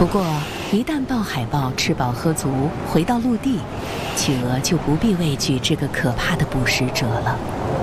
不过，一旦抱海豹吃饱喝足，回到陆地，企鹅就不必畏惧这个可怕的捕食者了。